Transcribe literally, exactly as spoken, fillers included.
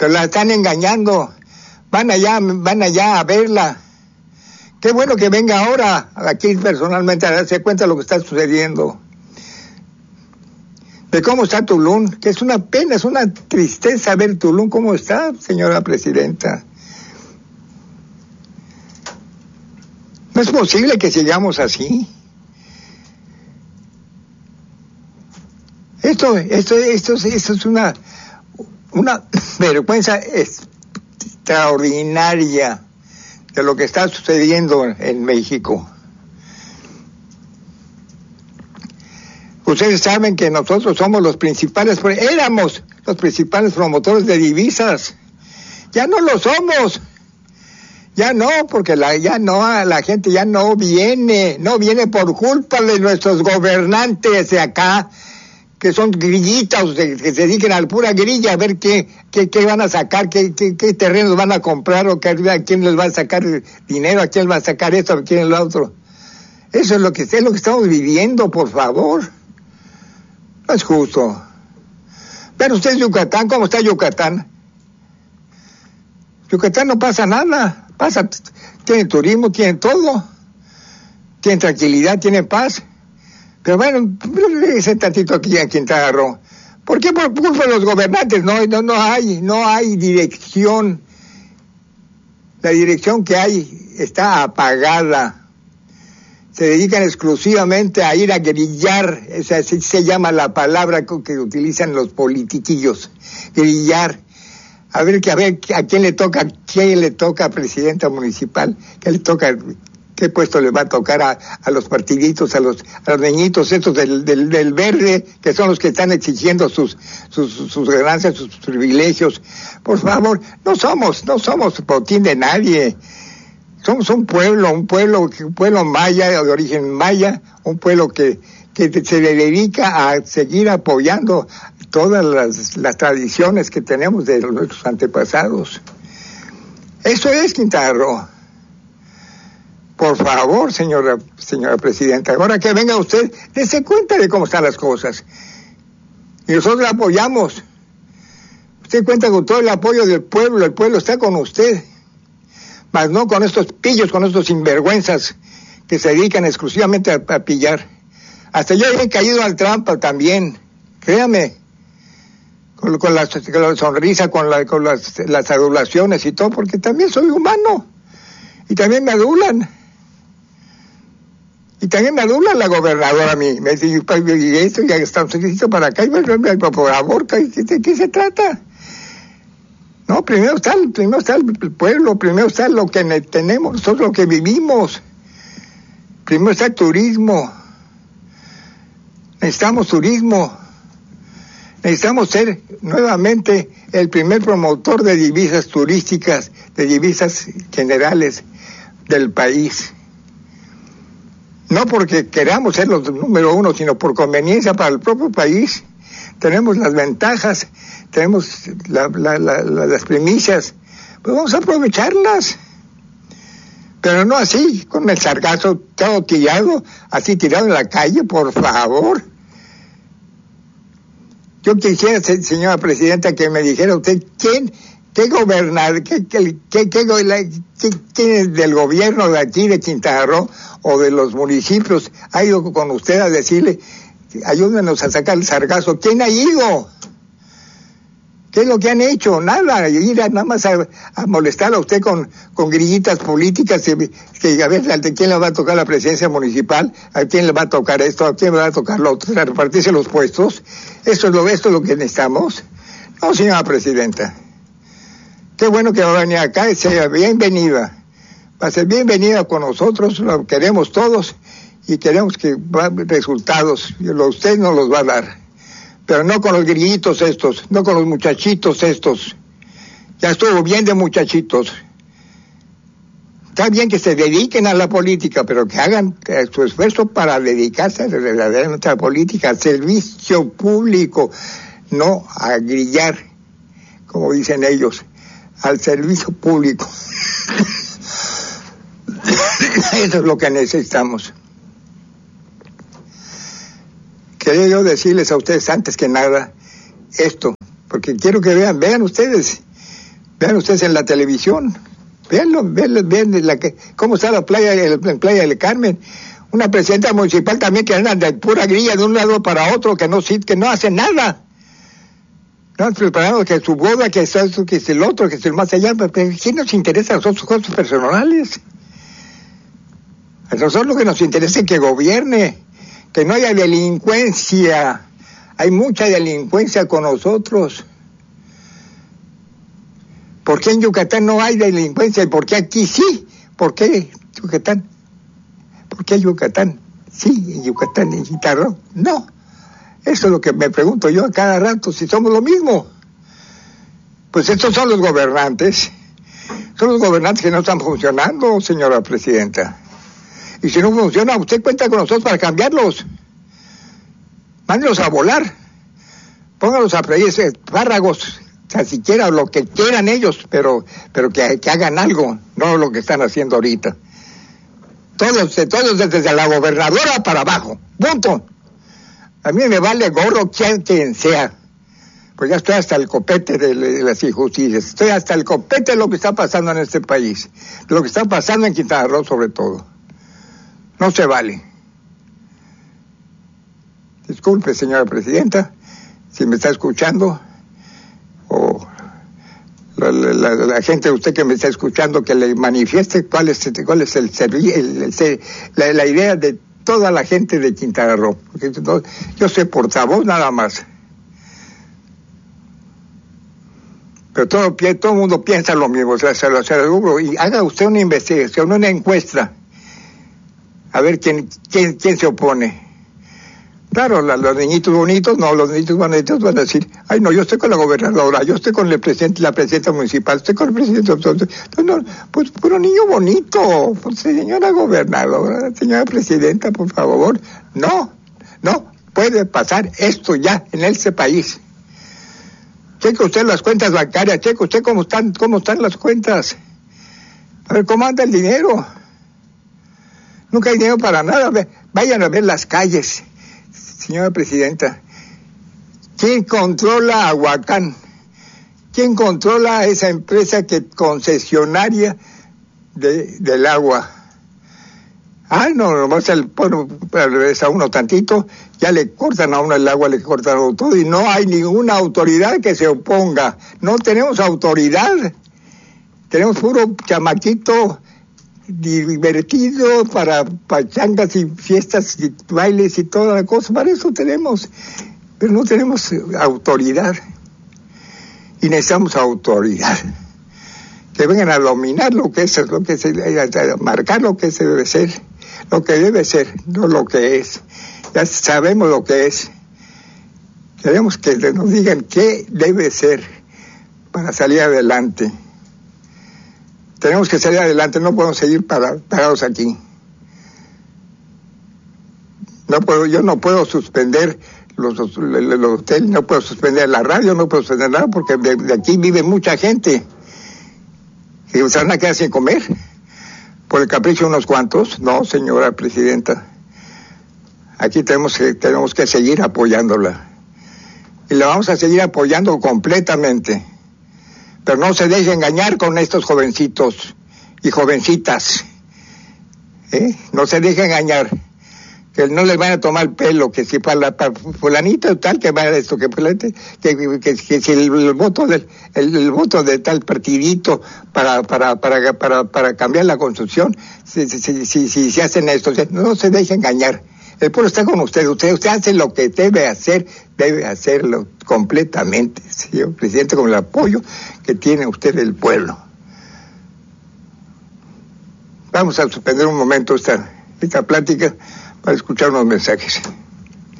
pero la están engañando. Van allá, van allá a verla. Qué bueno que venga ahora aquí personalmente a darse cuenta de lo que está sucediendo. De cómo está Tulum, que es una pena, es una tristeza ver Tulum cómo está, señora presidenta. No es posible que sigamos así. Esto, esto, esto, esto es una, una vergüenza extraordinaria de lo que está sucediendo en México. Ustedes saben que nosotros somos los principales, éramos los principales promotores de divisas. Ya no lo somos. Ya no, porque la, ya no, la gente ya no viene, no viene por culpa de nuestros gobernantes de acá, que son grillitas, que se dediquen a la pura grilla, a ver qué, qué, qué van a sacar, qué, qué, qué terrenos van a comprar, o qué, a quién les va a sacar dinero, a quién les va a sacar esto, a quién lo otro. Eso es lo que, es lo que estamos viviendo, por favor. No es justo. Pero usted es Yucatán, ¿cómo está Yucatán? Yucatán no pasa nada. Pasa, tiene turismo, tiene todo, tiene tranquilidad, tiene paz, pero bueno, ese tantito aquí en Quintana Roo. ¿Por qué? Por culpa de los gobernantes, no, no, no hay, no hay dirección. La dirección que hay está apagada. Se dedican exclusivamente a ir a grillar, esa así se llama la palabra que utilizan los politiquillos, grillar. A ver, que a ver a quién le toca, quién le toca a presidenta municipal, qué le toca, qué puesto le va a tocar a, a los partiditos, a los, a los niñitos estos del, del, del verde, que son los que están exigiendo sus, sus, sus ganancias, sus privilegios. Por favor, no somos, no somos botín de nadie. Somos un pueblo, un pueblo, un pueblo maya, de origen maya, un pueblo que, que se dedica a seguir apoyando todas las, las tradiciones que tenemos de nuestros antepasados. Eso es Quintana Roo. Por favor, señora, señora presidenta, ahora que venga usted, dése cuenta de cómo están las cosas. Y nosotros la apoyamos. Usted cuenta con todo el apoyo del pueblo, el pueblo está con usted. Mas no con estos pillos, con estos sinvergüenzas que se dedican exclusivamente a, a pillar. Hasta yo he caído al trampa también, créame. Con, con, la, con la sonrisa, con, la, con las, las adulaciones y todo, porque también soy humano. Y también me adulan. Y también me adula la gobernadora a mí. Me dice, y esto ya estamos listos para acá. Y me dice, por favor, ¿de qué se trata? No, primero está, primero está el pueblo, primero está lo que tenemos, nosotros lo que vivimos. Primero está el turismo. Necesitamos turismo. Necesitamos ser nuevamente el primer promotor de divisas turísticas, de divisas generales del país. No porque queramos ser los número uno, sino por conveniencia para el propio país. Tenemos las ventajas, tenemos la, la, la, la, las primicias, pues vamos a aprovecharlas. Pero no así, con el sargazo todo tirado, así tirado en la calle, por favor. Yo quisiera, señora presidenta, que me dijera usted quién, qué gobernador, qué, qué, qué, qué, qué, quién es del gobierno de aquí de Quintana Roo o de los municipios ha ido con usted a decirle, ayúdenos a sacar el sargazo. ¿Quién ha ido? ¿Qué es lo que han hecho? Nada, ir a, nada más a, a molestar a usted con, con grillitas políticas, que, que a ver a quién le va a tocar la presidencia municipal, a quién le va a tocar esto, a quién le va a tocar lo otro, a repartirse los puestos. ¿Esto es lo, esto es lo que necesitamos? No, señora presidenta. Qué bueno que va a venir acá y sea bienvenida. Va a ser bienvenida con nosotros, lo queremos todos y queremos que va resultados. Y lo, usted nos los va a dar. Pero no con los grillitos estos, no con los muchachitos estos. Ya estuvo bien de muchachitos. Está bien que se dediquen a la política, pero que hagan su esfuerzo para dedicarse verdaderamente a la política, al servicio público, no a grillar, como dicen ellos, al servicio público. Eso es lo que necesitamos. Quería yo decirles a ustedes antes que nada esto, porque quiero que vean, vean ustedes, Vean ustedes en la televisión, veanlo, vean, vean la que, cómo está la playa, la playa del Carmen. Una presidenta municipal también que anda de pura grilla de un lado para otro, que no que no hace nada. No, preparando que su boda, que es esto, que es el otro, que es el más allá. Pero ¿quién nos interesa? Son sus cosas personales. A nosotros lo que nos interesa es que gobierne, que no haya delincuencia. Hay mucha delincuencia con nosotros. ¿Por qué en Yucatán no hay delincuencia y por qué aquí sí? ¿Por qué Yucatán? ¿Por qué Yucatán? Sí, en Yucatán, en Quintana Roo. No. Eso es lo que me pregunto yo a cada rato, si somos lo mismo. Pues estos son los gobernantes. Son los gobernantes que no están funcionando, señora presidenta. Y si no funciona, usted cuenta con nosotros para cambiarlos. Mándelos a volar. Póngalos a freír espárragos, o sea, siquiera lo que quieran ellos, pero, pero que, que hagan algo, no lo que están haciendo ahorita. Todos, todos desde la gobernadora para abajo, punto. A mí me vale gorro quien, quien sea, pues ya estoy hasta el copete de, de las injusticias, estoy hasta el copete de lo que está pasando en este país, de lo que está pasando en Quintana Roo sobre todo. No se vale. Disculpe, señora presidenta, si me está escuchando, o la, la, la, la gente de usted que me está escuchando, que le manifieste cuál es, cuál es el, el, el, el la, la idea de toda la gente de Quintana Roo. No, yo soy portavoz nada más. Pero todo, todo el mundo piensa lo mismo, o sea, se lo, se lo, y haga usted una investigación, una encuesta, a ver quién, quién, quién se opone. Claro, la, los niñitos bonitos, no, los niñitos bonitos van a decir, ay no, yo estoy con la gobernadora, yo estoy con el presidente, la presidenta municipal, estoy con el presidente, no, no, pues puro niño bonito, pues señora gobernadora, señora presidenta, por favor, no, no puede pasar esto ya en este país. Cheque usted las cuentas bancarias, cheque usted cómo están, cómo están las cuentas, a ver cómo anda el dinero. Nunca hay dinero para nada, vayan a ver las calles. Señora presidenta, ¿quién controla a Huacán? ¿Quién controla a esa empresa que concesionaria de, del agua? Ah, no, nomás el pueblo regresa a uno tantito, ya le cortan a uno el agua, le cortan a uno todo, y no hay ninguna autoridad que se oponga. No tenemos autoridad, tenemos puro chamaquito divertido para pachangas y fiestas y bailes y toda la cosa, para eso tenemos, pero no tenemos autoridad, y necesitamos autoridad, que vengan a dominar lo que es, lo que se, a marcar lo que se debe ser, lo que debe ser, no lo que es. Ya sabemos lo que es, queremos que nos digan qué debe ser para salir adelante. Tenemos que salir adelante, no podemos seguir para, parados aquí. No puedo, yo no puedo suspender los, los, los hoteles, no puedo suspender la radio, no puedo suspender nada, porque de, de aquí vive mucha gente. ¿Y se van a quedar sin comer? ¿Por el capricho de unos cuantos? No, señora presidenta. Aquí tenemos que, tenemos que seguir apoyándola. Y la vamos a seguir apoyando completamente. Pero no se deje engañar con estos jovencitos y jovencitas. ¿Eh? No se deje engañar. Que no les van a tomar pelo, que si para la para fulanito tal, que va a esto, que, que, que, que, que si el, el voto del el, el voto de tal partidito para para para para, para cambiar la constitución, si si, si, si, si si hacen esto, no se deje engañar. El pueblo está con usted, usted, usted hace lo que debe hacer, debe hacerlo completamente, señor presidente, con el apoyo que tiene usted del pueblo. Vamos a suspender un momento esta, esta plática para escuchar unos mensajes.